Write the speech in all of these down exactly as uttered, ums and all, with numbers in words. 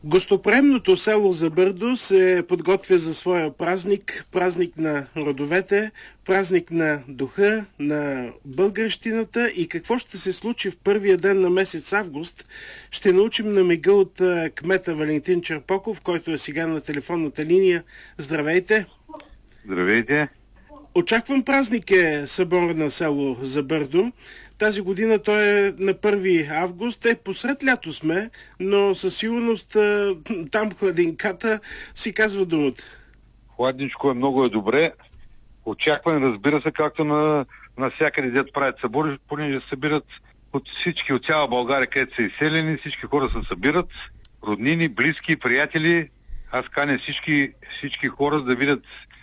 Гостоприемното село Забърдо се подготвя за своя празник, празник на родовете, празник на духа, на българщината и какво ще се случи в първия ден на месец август, ще научим на мига от кмета Валентин Черпоков, който е сега на телефонната линия. Здравейте! Здравейте! Очакван празник е събор на село Забърдо. Тази година той е на първи август. Е, посред лято сме, но със сигурност там хладинката си казва думата. Хладничко е, много е добре. Очакван, разбира се, както на, на всякъде дето правят събори, понеже събират от всички, от цяла България, където са изселени, всички хора се събират, роднини, близки, приятели. Аз каня всички, всички хора да видят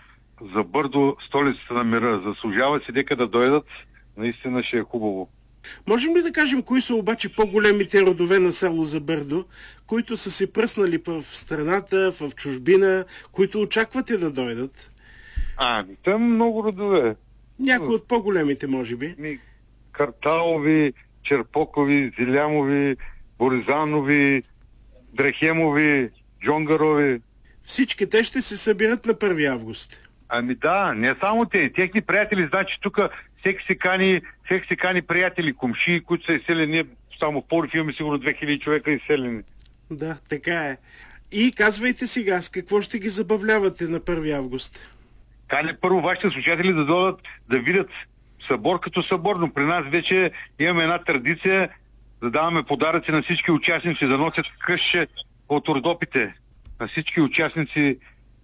Забърдо, столицата на мира. Заслужава си дека да дойдат. Наистина ще е хубаво. Можем ли да кажем кои са обаче по-големите родове на село Забърдо, които са се пръснали в страната, в чужбина, които очаквате да дойдат? А, там много родове. Някои от по-големите, може би. Ми, Карталови, Черпокови, Зилямови, Боризанови, Дрехемови, Джонгарови. Всички те ще се събират на първи август. Ами да, не само те, техни приятели, значи тук всеки се кани, всеки се кани приятели, комшии, които са изселени, само в Пловдив имаме сигурно две хиляди човека изселени. Да, така е. И казвайте сега, с какво ще ги забавлявате на първи август? Кане първо вашите слушатели да дойдат да видят събор като събор, но при нас вече имаме една традиция да даваме подаръци на всички участници, да носят къще от Родопите. На всички участници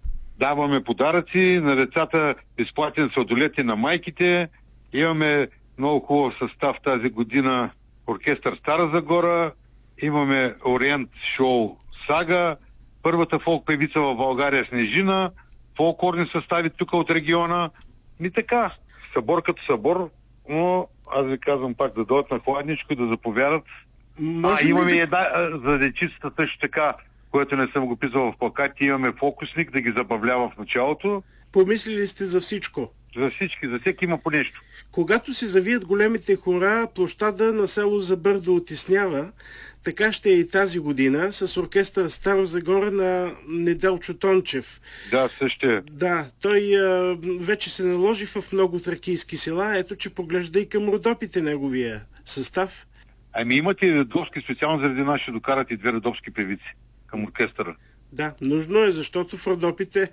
даваме подаръци, на децата безплатен сладолет и на майките. Имаме много хубав състав тази година, оркестър Стара Загора, имаме Ориент шоу Сага, първата фолк певица в България Снежина, фолклорни състави тук от региона. И така, събор като събор, но аз ви казвам пак да дойдат на хладничко и да заповядат. Може а, имаме да... една за дечицата също така, което не съм го писал в плакати, имаме фокусник да ги забавлява в началото. Помислили сте за всичко? За всички, за всеки има по нещо. Когато се завият големите хора, площада на село Забърдо отиснява. Така ще е и тази година с оркестър Стара Загора на Неделчо Тончев. Да, също е. Да, той а, вече се наложи в много тракийски села. Ето, че поглежда и към Родопите неговия състав. Ами имате и родопски, специално заради нас ще докарат и две родопски певици към оркестъра. Да, нужно е, защото в Родопите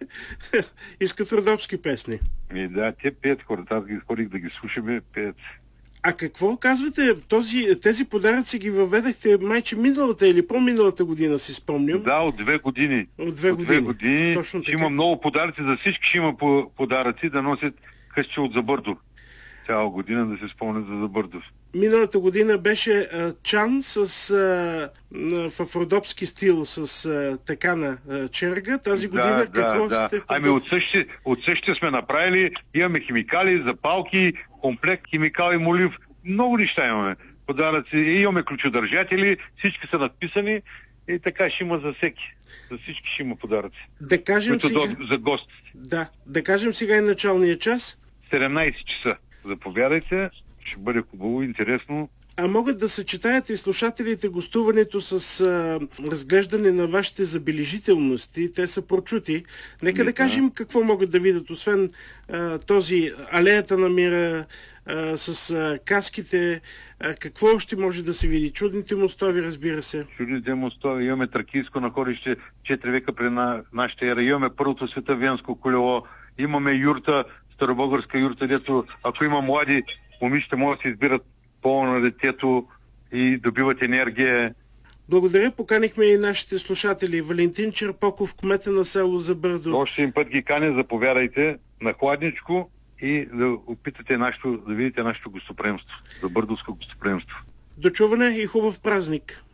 искат родопски песни. И да, те пеят хората, аз ги ходих да ги слушаме, пеят. А какво казвате? Този, тези подаръци ги въведахте майче миналата или по-миналата година, си спомням? Да, от две години. От две от години. Две години. Точно ще така. има много подаръци, за всички ще има подаръци да носят къщи от Забърдо. Цяла година да се спомнят за Забърдо. Миналата година беше а, чан с, а, в родопски стил с а, такана а, черга. Тази година да, какво да, сте... да. Ами от същите, от същите сме направили, имаме химикали, запалки, комплект химикали, молив, много неща имаме. Подаръци, имаме ключодържатели, всички са надписани и така ще има за всеки. За всички ще има подаръци. Да кажем сега... до, за гостите. Да, да кажем сега и началния час. седемнайсет часа. Заповядайте, ще бъде хубаво, интересно. А могат да съчетаят и слушателите гостуването с а, разглеждане на вашите забележителности. Те са прочути. Нека да кажем какво могат да видят, освен а, този алеята на мира а, с а, каските. А, какво още може да се види? Чудните мостови, разбира се. Чудните мостови. Имаме тракийско находище четири века при на, нашата ера. Имаме първото светавенско колело. Имаме юрта, старобългарска юрта, дето ако има млади момичета, могат да се избират пола на детето и добиват енергия. Благодаря. Поканихме и нашите слушатели. Валентин Черпоков, кмета на село Забърдо. Още един път ги каня, заповядайте на хладничко и да опитате нашето, да видите нашето гостоприемство. Забърдовско гостоприемство. До чуване и хубав празник!